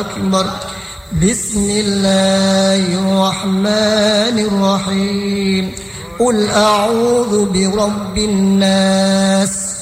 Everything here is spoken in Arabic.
أكبر. بسم الله الرحمن الرحيم. قل أعوذ برب الناس